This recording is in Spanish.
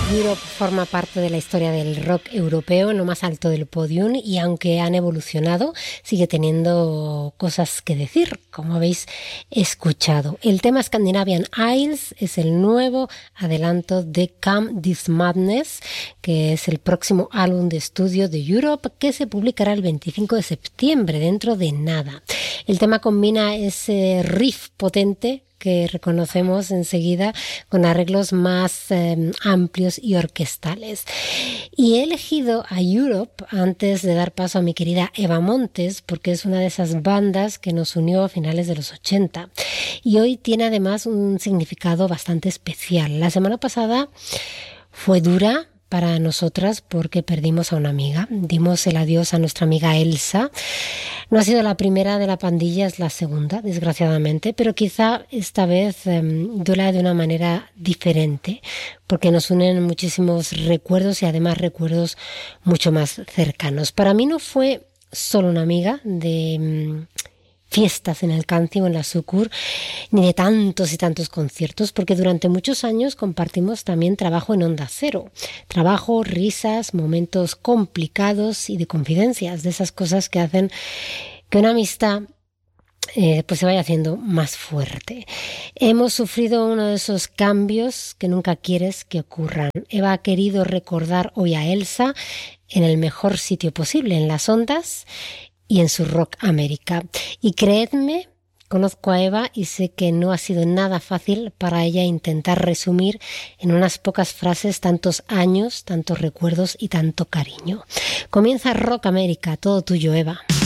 Europe forma parte de la historia del rock europeo en lo más alto del podium y aunque han evolucionado, sigue teniendo cosas que decir, como habéis escuchado. El tema Scandinavian Isles es el nuevo adelanto de Come This Madness, que es el próximo álbum de estudio de Europe que se publicará el 25 de septiembre, dentro de nada. El tema combina ese riff potente que reconocemos enseguida con arreglos más amplios y orquestales. Y he elegido a Europe antes de dar paso a mi querida Eva Montes porque es una de esas bandas que nos unió a finales de los 80 y hoy tiene además un significado bastante especial. La semana pasada fue dura para nosotras porque perdimos a una amiga. Dimos el adiós a nuestra amiga Elsa. No ha sido la primera de la pandilla, es la segunda, desgraciadamente, pero quizá esta vez duela de una manera diferente, porque nos unen muchísimos recuerdos y además recuerdos mucho más cercanos. Para mí no fue solo una amiga de fiestas en el Canci o en la Sucur, ni de tantos y tantos conciertos, porque durante muchos años compartimos también trabajo en Onda Cero. Trabajo, risas, momentos complicados y de confidencias, de esas cosas que hacen que una amistad pues se vaya haciendo más fuerte. Hemos sufrido uno de esos cambios que nunca quieres que ocurran. Eva ha querido recordar hoy a Elsa en el mejor sitio posible, en las ondas y en su Rock América. Y creedme, conozco a Eva y sé que no ha sido nada fácil para ella intentar resumir en unas pocas frases tantos años, tantos recuerdos y tanto cariño. Comienza Rock América, todo tuyo, Eva.